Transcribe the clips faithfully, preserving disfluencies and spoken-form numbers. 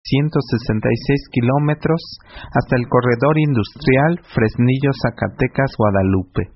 ciento sesenta y seis kilómetros hasta el corredor industrial Fresnillo-Zacatecas-Guadalupe.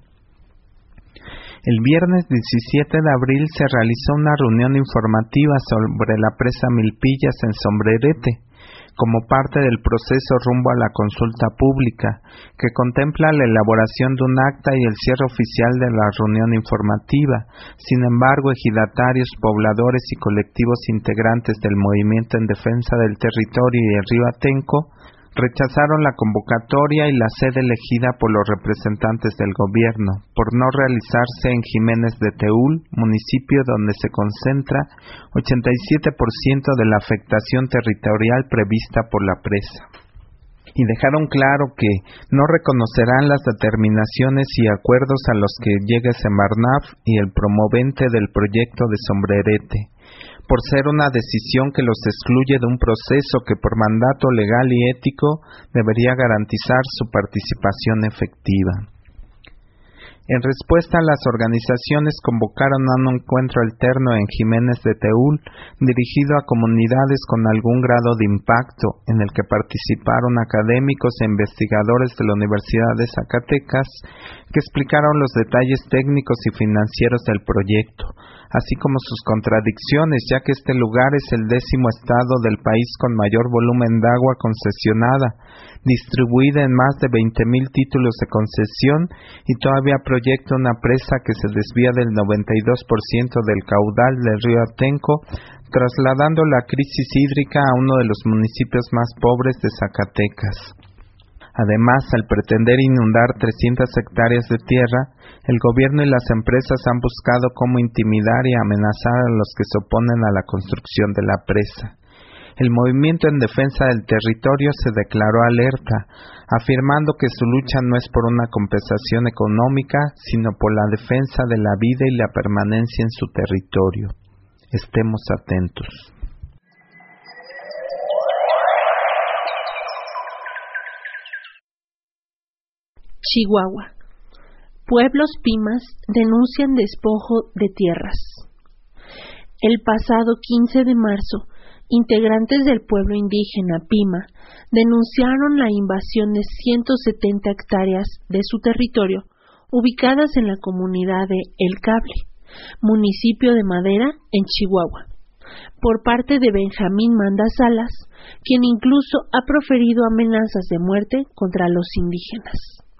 El viernes diecisiete de abril se realizó una reunión informativa sobre la presa Milpillas en Sombrerete, como parte del proceso rumbo a la consulta pública, que contempla la elaboración de un acta y el cierre oficial de la reunión informativa. Sin embargo, ejidatarios, pobladores y colectivos integrantes del movimiento en defensa del territorio y el río Atenco rechazaron la convocatoria y la sede elegida por los representantes del gobierno, por no realizarse en Jiménez de Teúl, municipio donde se concentra ochenta y siete por ciento de la afectación territorial prevista por la presa. Y dejaron claro que no reconocerán las determinaciones y acuerdos a los que llegue Semarnat y el promovente del proyecto de Sombrerete, por ser una decisión que los excluye de un proceso que por mandato legal y ético debería garantizar su participación efectiva. En respuesta, las organizaciones convocaron a un encuentro alterno en Jiménez de Teúl, dirigido a comunidades con algún grado de impacto, en el que participaron académicos e investigadores de la Universidad de Zacatecas, que explicaron los detalles técnicos y financieros del proyecto, así como sus contradicciones, ya que este lugar es el décimo estado del país con mayor volumen de agua concesionada, distribuida en más de veinte mil títulos de concesión, y todavía proyecta una presa que se desvía del noventa y dos por ciento del caudal del río Atenco, trasladando la crisis hídrica a uno de los municipios más pobres de Zacatecas. Además, al pretender inundar trescientas hectáreas de tierra, el gobierno y las empresas han buscado cómo intimidar y amenazar a los que se oponen a la construcción de la presa. El movimiento en defensa del territorio se declaró alerta, afirmando que su lucha no es por una compensación económica, sino por la defensa de la vida y la permanencia en su territorio. Estemos atentos. Chihuahua. Pueblos Pimas denuncian despojo de tierras. El pasado quince de marzo, integrantes del pueblo indígena Pima denunciaron la invasión de ciento setenta hectáreas de su territorio, ubicadas en la comunidad de El Cable, municipio de Madera, en Chihuahua, por parte de Benjamín Manda Salas, quien incluso ha proferido amenazas de muerte contra los indígenas.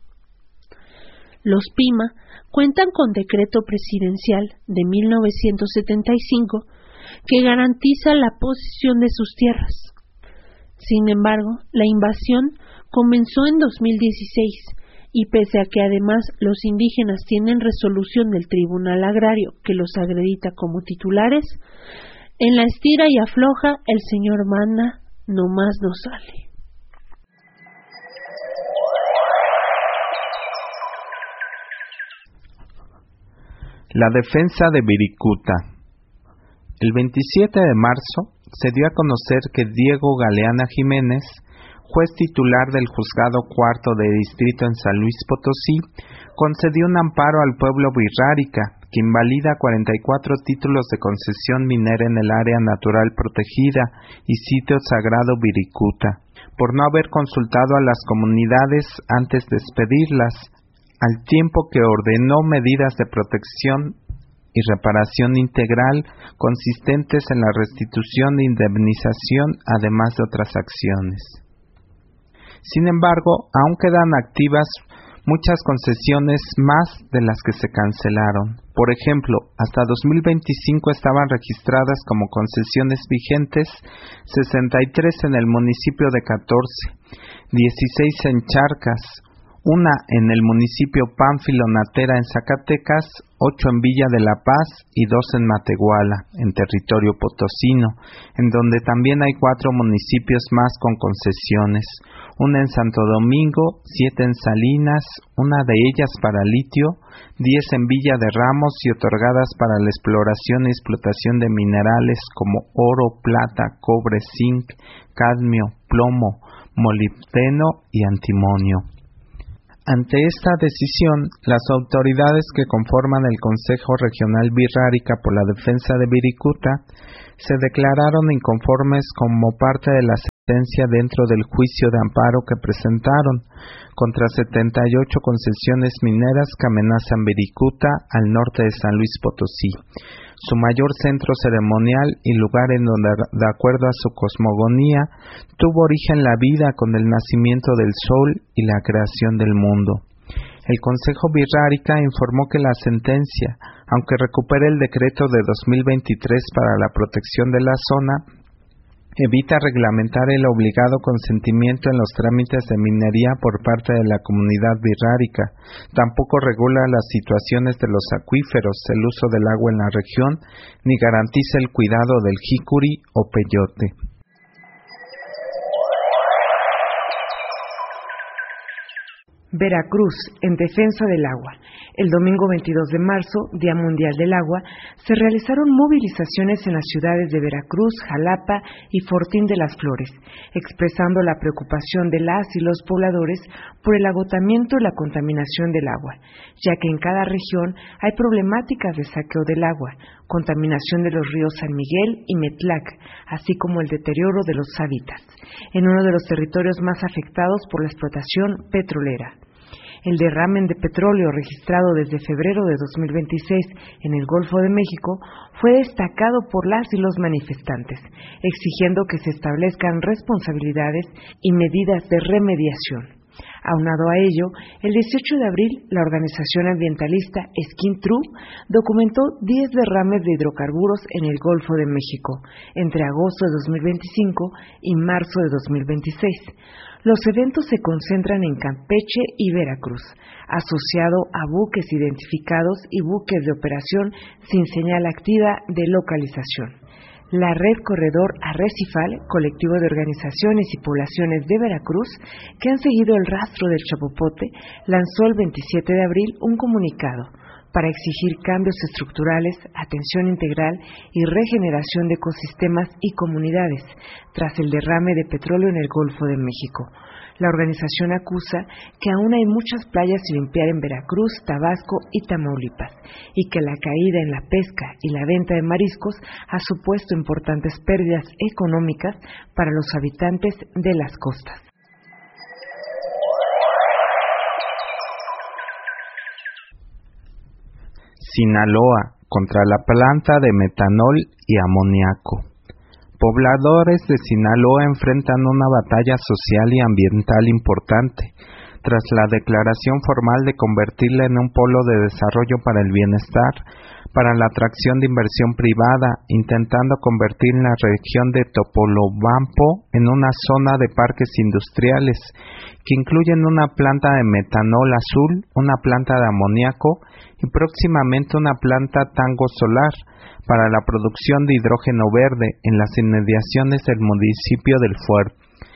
Los Pima cuentan con decreto presidencial de mil novecientos setenta y cinco que garantiza la posesión de sus tierras. Sin embargo, la invasión comenzó en dos mil dieciséis y pese a que además los indígenas tienen resolución del Tribunal Agrario que los acredita como titulares, en la estira y afloja el señor Manda nomás no sale. La defensa de Viricuta. El veintisiete de marzo se dio a conocer que Diego Galeana Jiménez, juez titular del Juzgado Cuarto de Distrito en San Luis Potosí, concedió un amparo al pueblo Virrárica, que invalida cuarenta y cuatro títulos de concesión minera en el área natural protegida y sitio sagrado Viricuta, por no haber consultado a las comunidades antes de expedirlas, al tiempo que ordenó medidas de protección y reparación integral consistentes en la restitución e indemnización, además de otras acciones. Sin embargo, aún quedan activas muchas concesiones más de las que se cancelaron. Por ejemplo, hasta dos mil veinticinco estaban registradas como concesiones vigentes sesenta y tres en el municipio de catorce, dieciséis en Charcas, una en el municipio Pánfilo Natera en Zacatecas, ocho en Villa de la Paz y dos en Matehuala, en territorio potosino, en donde también hay cuatro municipios más con concesiones, una en Santo Domingo, siete en Salinas, una de ellas para litio, diez en Villa de Ramos y otorgadas para la exploración y explotación de minerales como oro, plata, cobre, zinc, cadmio, plomo, molibdeno y antimonio. Ante esta decisión, las autoridades que conforman el Consejo Regional Virrárica por la Defensa de Viricuta se declararon inconformes como parte de la sentencia dentro del juicio de amparo que presentaron contra setenta y ocho concesiones mineras que amenazan Virikuta al norte de San Luis Potosí, su mayor centro ceremonial y lugar en donde, de acuerdo a su cosmogonía, tuvo origen la vida con el nacimiento del sol y la creación del mundo. El Consejo Birrárica informó que la sentencia, aunque recupera el decreto de dos mil veintitrés para la protección de la zona, evita reglamentar el obligado consentimiento en los trámites de minería por parte de la comunidad birrárica. Tampoco regula las situaciones de los acuíferos, el uso del agua en la región, ni garantiza el cuidado del jícuri o peyote. Veracruz, en defensa del agua. El domingo veintidós de marzo, Día Mundial del Agua, se realizaron movilizaciones en las ciudades de Veracruz, Jalapa y Fortín de las Flores, expresando la preocupación de las y los pobladores por el agotamiento y la contaminación del agua, ya que en cada región hay problemáticas de saqueo del agua, contaminación de los ríos San Miguel y Metlac, así como el deterioro de los hábitats, en uno de los territorios más afectados por la explotación petrolera. El derrame de petróleo registrado desde febrero de dos mil veintiséis en el Golfo de México fue destacado por las y los manifestantes, exigiendo que se establezcan responsabilidades y medidas de remediación. Aunado a ello, el dieciocho de abril, la organización ambientalista Esquintru documentó diez derrames de hidrocarburos en el Golfo de México entre agosto de dos mil veinticinco y marzo de dos mil veintiséis. Los eventos se concentran en Campeche y Veracruz, asociado a buques identificados y buques de operación sin señal activa de localización. La Red Corredor Arrecifal, colectivo de organizaciones y poblaciones de Veracruz que han seguido el rastro del chapopote, lanzó el veintisiete de abril un comunicado para exigir cambios estructurales, atención integral y regeneración de ecosistemas y comunidades tras el derrame de petróleo en el Golfo de México. La organización acusa que aún hay muchas playas sin limpiar en Veracruz, Tabasco y Tamaulipas, y que la caída en la pesca y la venta de mariscos ha supuesto importantes pérdidas económicas para los habitantes de las costas. Sinaloa, contra la planta de metanol y amoníaco. Pobladores de Sinaloa enfrentan una batalla social y ambiental importante, tras la declaración formal de convertirla en un polo de desarrollo para el bienestar, para la atracción de inversión privada, intentando convertir la región de Topolobampo en una zona de parques industriales, que incluyen una planta de metanol azul, una planta de amoníaco y próximamente una planta tango solar para la producción de hidrógeno verde en las inmediaciones del municipio del Fuerte.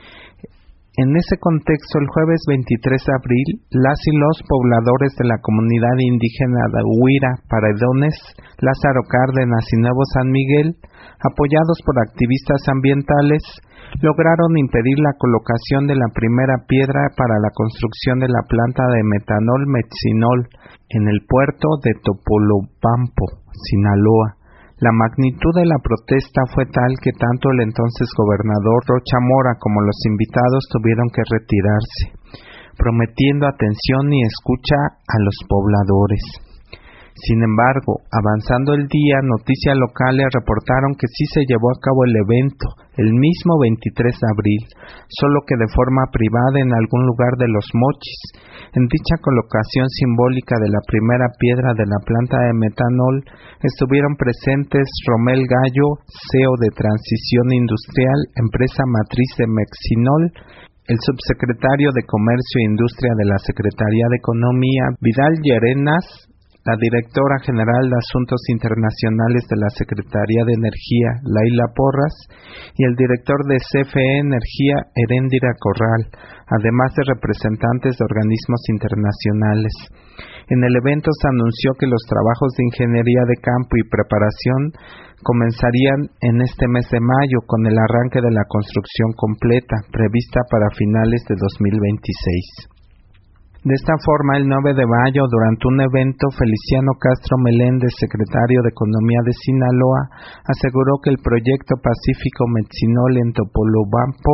En ese contexto, el jueves veintitrés de abril, las y los pobladores de la comunidad indígena de Huira, Paredones, Lázaro Cárdenas y Nuevo San Miguel, apoyados por activistas ambientales, lograron impedir la colocación de la primera piedra para la construcción de la planta de metanol Metsinol en el puerto de Topolobampo, Sinaloa. La magnitud de la protesta fue tal que tanto el entonces gobernador Rocha Mora como los invitados tuvieron que retirarse, prometiendo atención y escucha a los pobladores. Sin embargo, avanzando el día, noticias locales reportaron que sí se llevó a cabo el evento, el mismo veintitrés de abril, solo que de forma privada en algún lugar de Los Mochis. En dicha colocación simbólica de la primera piedra de la planta de metanol, estuvieron presentes Romel Gallo, C E O de Transición Industrial, empresa matriz de Metsinol, el subsecretario de Comercio e Industria de la Secretaría de Economía, Vidal Llerenas, la directora general de Asuntos Internacionales de la Secretaría de Energía, Laila Porras, y el director de C F E Energía, Heréndira Corral, además de representantes de organismos internacionales. En el evento se anunció que los trabajos de ingeniería de campo y preparación comenzarían en este mes de mayo con el arranque de la construcción completa, prevista para finales de dos mil veintiséis. De esta forma, el nueve de mayo, durante un evento, Feliciano Castro Meléndez, secretario de Economía de Sinaloa, aseguró que el proyecto Pacífico Metsinol en Topolobampo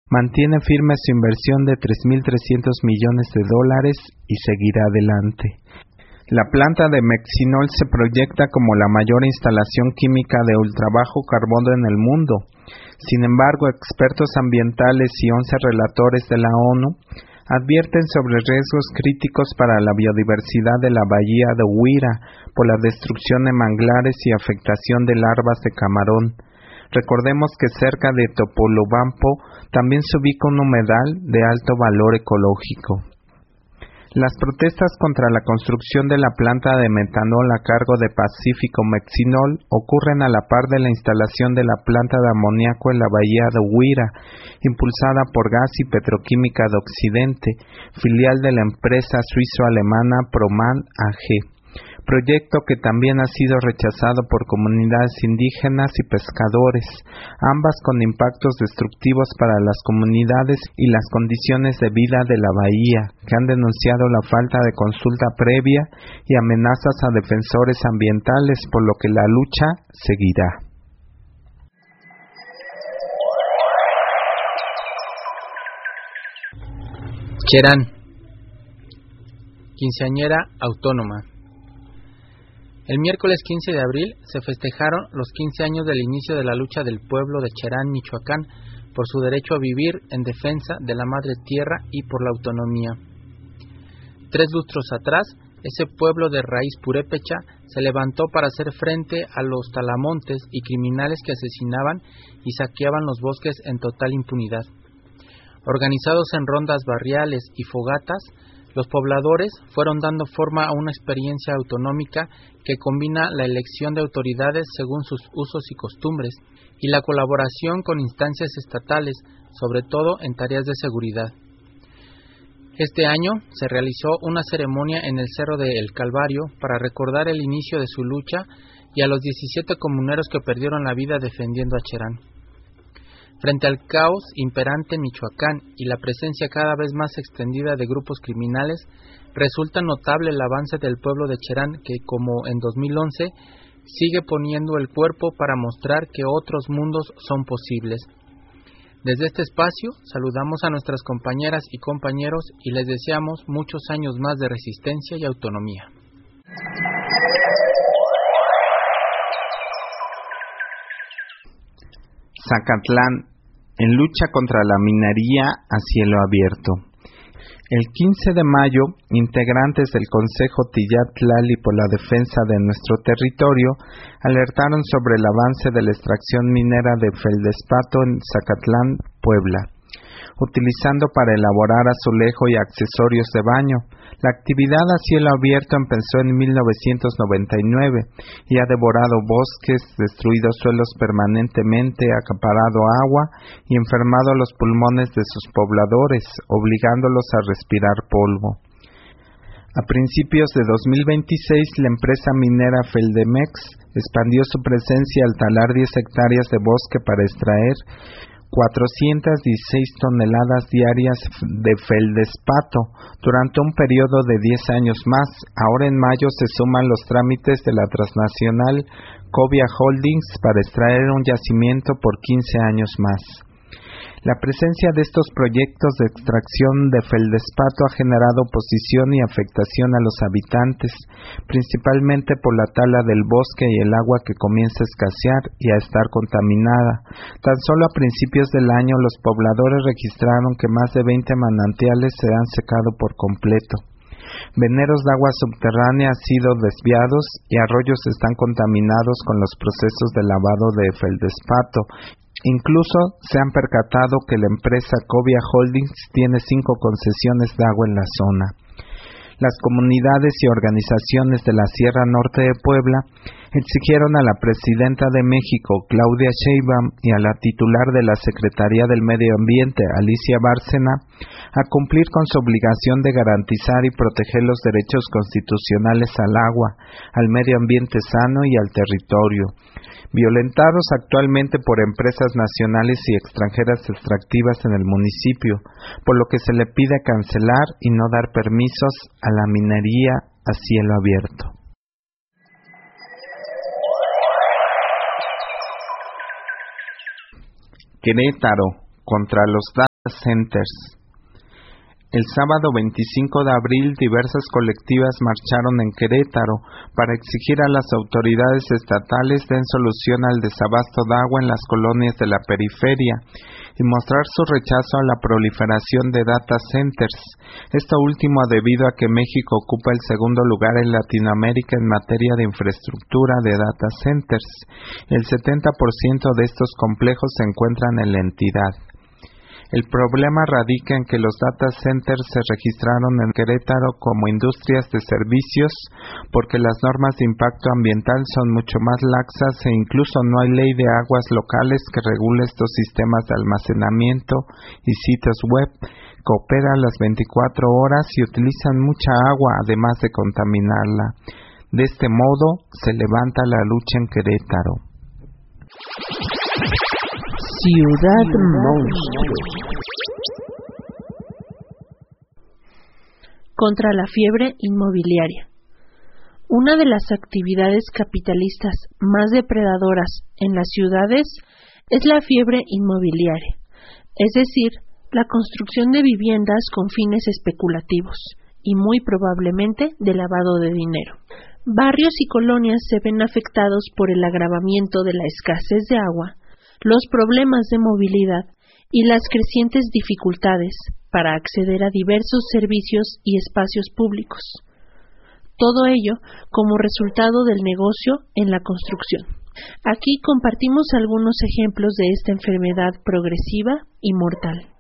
mantiene firme su inversión de tres mil trescientos millones de dólares y seguirá adelante. La planta de Mexinol se proyecta como la mayor instalación química de ultrabajo carbono en el mundo. Sin embargo, expertos ambientales y once relatores de la ONU advierten sobre riesgos críticos para la biodiversidad de la bahía de Huira por la destrucción de manglares y afectación de larvas de camarón. Recordemos que cerca de Topolobampo también se ubica un humedal de alto valor ecológico. Las protestas contra la construcción de la planta de metanol a cargo de Pacífico Mexinol ocurren a la par de la instalación de la planta de amoníaco en la bahía de Huira, impulsada por Gas y Petroquímica de Occidente, filial de la empresa suizo-alemana Proman A G, proyecto que también ha sido rechazado por comunidades indígenas y pescadores, ambas con impactos destructivos para las comunidades y las condiciones de vida de la bahía, que han denunciado la falta de consulta previa y amenazas a defensores ambientales, por lo que la lucha seguirá. Cherán, quinceañera autónoma. El miércoles quince de abril se festejaron los quince años del inicio de la lucha del pueblo de Cherán, Michoacán, por su derecho a vivir en defensa de la madre tierra y por la autonomía. Tres lustros atrás, ese pueblo de raíz purépecha se levantó para hacer frente a los talamontes y criminales que asesinaban y saqueaban los bosques en total impunidad. Organizados en rondas barriales y fogatas, los pobladores fueron dando forma a una experiencia autonómica que combina la elección de autoridades según sus usos y costumbres y la colaboración con instancias estatales, sobre todo en tareas de seguridad. Este año se realizó una ceremonia en el Cerro de El Calvario para recordar el inicio de su lucha y a los diecisiete comuneros que perdieron la vida defendiendo a Cherán. Frente al caos imperante en Michoacán y la presencia cada vez más extendida de grupos criminales, resulta notable el avance del pueblo de Cherán que, como en dos mil once, sigue poniendo el cuerpo para mostrar que otros mundos son posibles. Desde este espacio, saludamos a nuestras compañeras y compañeros y les deseamos muchos años más de resistencia y autonomía. Zacatlán, en lucha contra la minería a cielo abierto. El quince de mayo, integrantes del Consejo Tillatlali por la defensa de nuestro territorio alertaron sobre el avance de la extracción minera de feldespato en Zacatlán, Puebla, utilizando para elaborar azulejo y accesorios de baño. La actividad a cielo abierto empezó en mil novecientos noventa y nueve y ha devorado bosques, destruido suelos permanentemente, acaparado agua y enfermado los pulmones de sus pobladores, obligándolos a respirar polvo. A principios de dos mil veintiséis, la empresa minera Feldemex expandió su presencia al talar diez hectáreas de bosque para extraer cuatrocientas dieciséis toneladas diarias de feldespato durante un periodo de diez años más. Ahora en mayo se suman los trámites de la transnacional Cobia Holdings para extraer un yacimiento por quince años más. La presencia de estos proyectos de extracción de feldespato ha generado oposición y afectación a los habitantes, principalmente por la tala del bosque y el agua que comienza a escasear y a estar contaminada. Tan solo a principios del año los pobladores registraron que más de veinte manantiales se han secado por completo. Veneros de agua subterránea han sido desviados y arroyos están contaminados con los procesos de lavado de feldespato. Incluso se han percatado que la empresa Cobia Holdings tiene cinco concesiones de agua en la zona. Las comunidades y organizaciones de la Sierra Norte de Puebla exigieron a la presidenta de México, Claudia Sheinbaum, y a la titular de la Secretaría del Medio Ambiente, Alicia Bárcena, a cumplir con su obligación de garantizar y proteger los derechos constitucionales al agua, al medio ambiente sano y al territorio, violentados actualmente por empresas nacionales y extranjeras extractivas en el municipio, por lo que se le pide cancelar y no dar permisos a la minería a cielo abierto. Querétaro, contra los centers. El sábado veinticinco de abril, diversas colectivas marcharon en Querétaro para exigir a las autoridades estatales den solución al desabasto de agua en las colonias de la periferia y mostrar su rechazo a la proliferación de data centers. Esto último debido a que México ocupa el segundo lugar en Latinoamérica en materia de infraestructura de data centers. El setenta por ciento de estos complejos se encuentran en la entidad. El problema radica en que los data centers se registraron en Querétaro como industrias de servicios porque las normas de impacto ambiental son mucho más laxas e incluso no hay ley de aguas locales que regule estos sistemas de almacenamiento y sitios web que operan las veinticuatro horas y utilizan mucha agua además de contaminarla. De este modo se levanta la lucha en Querétaro. Ciudad Monstruo. Contra la fiebre inmobiliaria. Una de las actividades capitalistas más depredadoras en las ciudades es la fiebre inmobiliaria, es decir, la construcción de viviendas con fines especulativos y muy probablemente de lavado de dinero. Barrios y colonias se ven afectados por el agravamiento de la escasez de agua, los problemas de movilidad y las crecientes dificultades para acceder a diversos servicios y espacios públicos. Todo ello como resultado del negocio en la construcción. Aquí compartimos algunos ejemplos de esta enfermedad progresiva y mortal.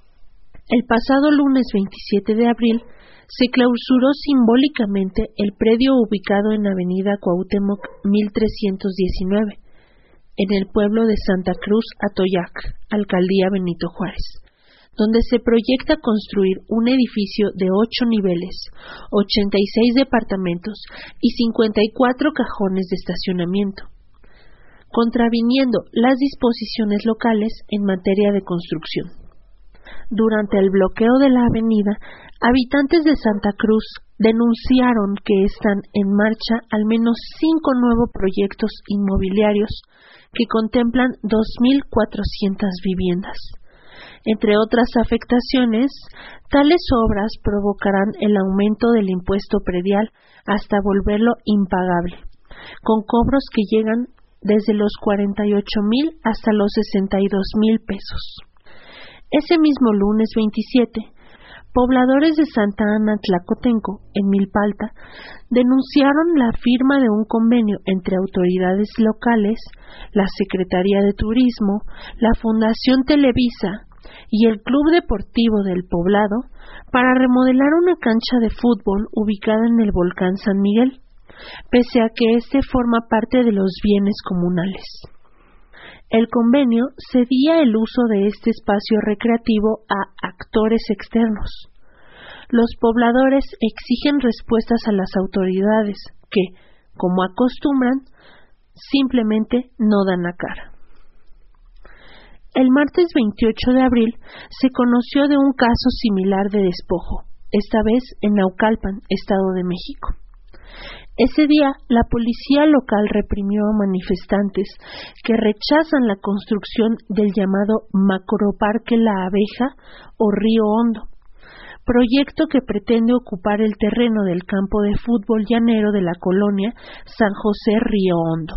El pasado lunes veintisiete de abril se clausuró simbólicamente el predio ubicado en Avenida Cuauhtémoc mil trescientos diecinueve, en el pueblo de Santa Cruz Atoyac, Alcaldía Benito Juárez, donde se proyecta construir un edificio de ocho niveles, ochenta y seis departamentos y cincuenta y cuatro cajones de estacionamiento, contraviniendo las disposiciones locales en materia de construcción. Durante el bloqueo de la avenida, habitantes de Santa Cruz denunciaron que están en marcha al menos cinco nuevos proyectos inmobiliarios que contemplan dos mil cuatrocientas viviendas. Entre otras afectaciones, tales obras provocarán el aumento del impuesto predial hasta volverlo impagable, con cobros que llegan desde los cuarenta y ocho mil hasta los sesenta y dos mil pesos. Ese mismo lunes veintisiete, pobladores de Santa Ana Tlacotenco, en Milpalta, denunciaron la firma de un convenio entre autoridades locales, la Secretaría de Turismo, la Fundación Televisa y el Club Deportivo del Poblado para remodelar una cancha de fútbol ubicada en el volcán San Miguel, pese a que éste forma parte de los bienes comunales. El convenio cedía el uso de este espacio recreativo a actores externos. Los pobladores exigen respuestas a las autoridades que, como acostumbran, simplemente no dan la cara. El martes veintiocho de abril se conoció de un caso similar de despojo, esta vez en Naucalpan, Estado de México. Ese día, la policía local reprimió a manifestantes que rechazan la construcción del llamado Macroparque La Abeja o Río Hondo, proyecto que pretende ocupar el terreno del campo de fútbol llanero de la colonia San José Río Hondo.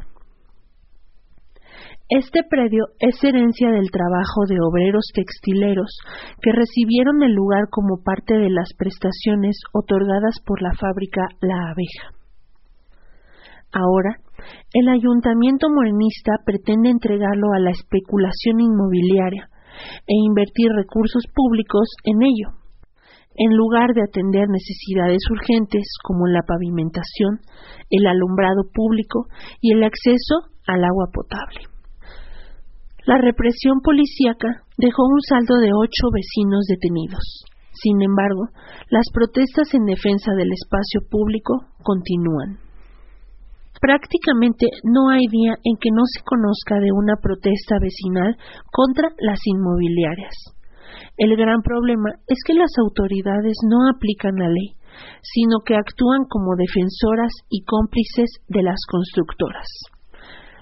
Este predio es herencia del trabajo de obreros textileros que recibieron el lugar como parte de las prestaciones otorgadas por la fábrica La Abeja. Ahora, el ayuntamiento morenista pretende entregarlo a la especulación inmobiliaria e invertir recursos públicos en ello, en lugar de atender necesidades urgentes como la pavimentación, el alumbrado público y el acceso al agua potable. La represión policíaca dejó un saldo de ocho vecinos detenidos. Sin embargo, las protestas en defensa del espacio público continúan. Prácticamente no hay día en que no se conozca de una protesta vecinal contra las inmobiliarias. El gran problema es que las autoridades no aplican la ley, sino que actúan como defensoras y cómplices de las constructoras.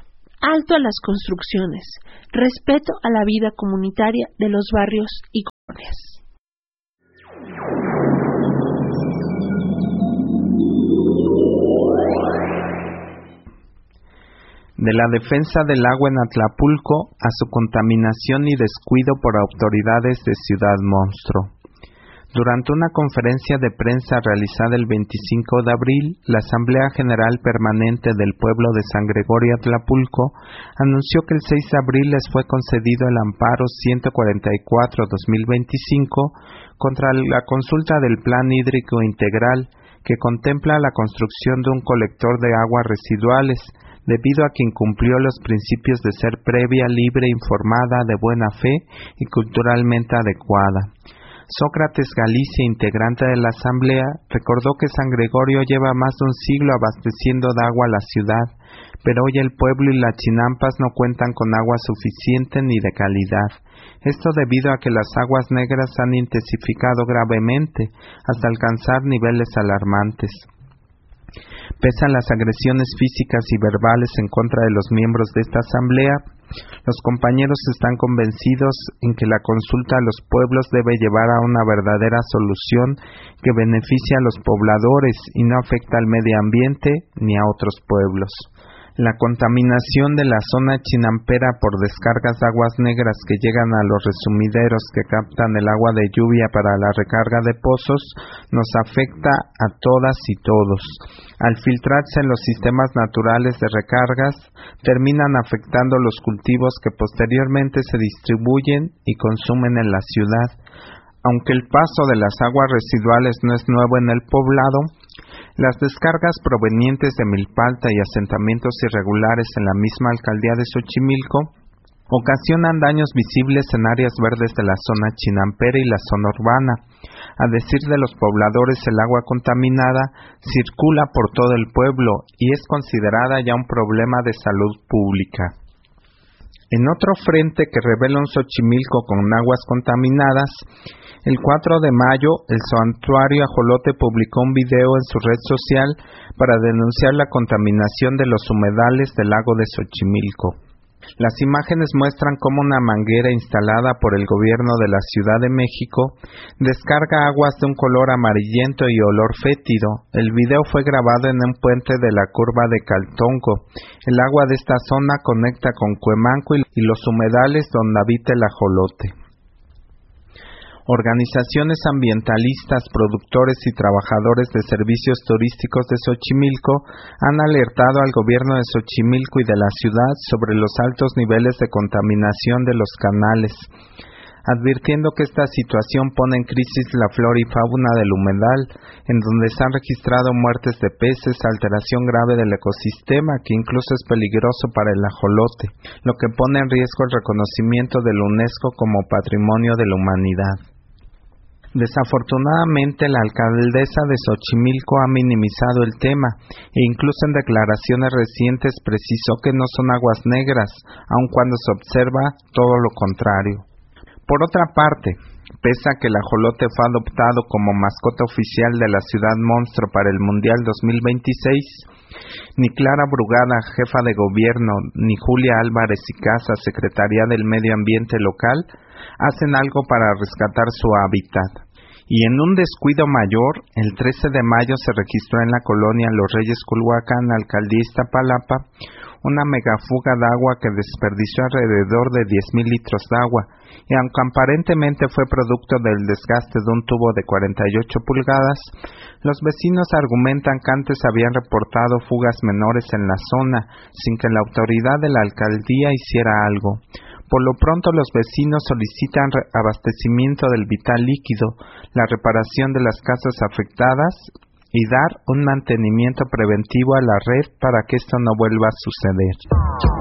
Alto a las construcciones, respeto a la vida comunitaria de los barrios y misericordias. De la defensa del agua en Atlapulco a su contaminación y descuido por autoridades de Ciudad Monstruo. Durante una conferencia de prensa realizada el veinticinco de abril, la Asamblea General Permanente del Pueblo de San Gregorio Atlapulco anunció que el seis de abril les fue concedido el amparo ciento cuarenta y cuatro guión dos mil veinticinco contra la consulta del Plan Hídrico Integral, que contempla la construcción de un colector de aguas residuales, debido a que incumplió los principios de ser previa, libre, informada, de buena fe y culturalmente adecuada. Sócrates Galicia, integrante de la Asamblea, recordó que San Gregorio lleva más de un siglo abasteciendo de agua a la ciudad, pero hoy el pueblo y las chinampas no cuentan con agua suficiente ni de calidad. Esto debido a que las aguas negras han intensificado gravemente hasta alcanzar niveles alarmantes. Pese a las agresiones físicas y verbales en contra de los miembros de esta asamblea, los compañeros están convencidos en que la consulta a los pueblos debe llevar a una verdadera solución que beneficie a los pobladores y no afecta al medio ambiente ni a otros pueblos. La contaminación de la zona chinampera por descargas de aguas negras que llegan a los resumideros que captan el agua de lluvia para la recarga de pozos nos afecta a todas y todos. Al filtrarse en los sistemas naturales de recargas, terminan afectando los cultivos que posteriormente se distribuyen y consumen en la ciudad. Aunque el paso de las aguas residuales no es nuevo en el poblado, las descargas provenientes de Milpalta y asentamientos irregulares en la misma alcaldía de Xochimilco ocasionan daños visibles en áreas verdes de la zona chinampera y la zona urbana. A decir de los pobladores, el agua contaminada circula por todo el pueblo y es considerada ya un problema de salud pública. En otro frente que revela un Xochimilco con aguas contaminadas, el cuatro de mayo, el Santuario Ajolote publicó un video en su red social para denunciar la contaminación de los humedales del lago de Xochimilco. Las imágenes muestran cómo una manguera instalada por el gobierno de la Ciudad de México descarga aguas de un color amarillento y olor fétido. El video fue grabado en un puente de la curva de Caltongo. El agua de esta zona conecta con Cuemanco y los humedales donde habita el ajolote. Organizaciones ambientalistas, productores y trabajadores de servicios turísticos de Xochimilco han alertado al gobierno de Xochimilco y de la ciudad sobre los altos niveles de contaminación de los canales, advirtiendo que esta situación pone en crisis la flora y fauna del humedal, en donde se han registrado muertes de peces, alteración grave del ecosistema que incluso es peligroso para el ajolote, lo que pone en riesgo el reconocimiento de la UNESCO como Patrimonio de la Humanidad. Desafortunadamente, la alcaldesa de Xochimilco ha minimizado el tema e incluso en declaraciones recientes precisó que no son aguas negras, aun cuando se observa todo lo contrario. Por otra parte, pese a que el ajolote fue adoptado como mascota oficial de la Ciudad Monstruo para el Mundial dos mil veintiséis, ni Clara Brugada, jefa de gobierno, ni Julia Álvarez y Casa, secretaria del Medio Ambiente local, hacen algo para rescatar su hábitat. Y en un descuido mayor, el trece de mayo se registró en la colonia Los Reyes Culhuacán, alcaldía Iztapalapa, una megafuga de agua que desperdició alrededor de diez mil litros de agua, y aunque aparentemente fue producto del desgaste de un tubo de cuarenta y ocho pulgadas, los vecinos argumentan que antes habían reportado fugas menores en la zona, sin que la autoridad de la alcaldía hiciera algo. Por lo pronto, los vecinos solicitan abastecimiento del vital líquido, la reparación de las casas afectadas y dar un mantenimiento preventivo a la red para que esto no vuelva a suceder.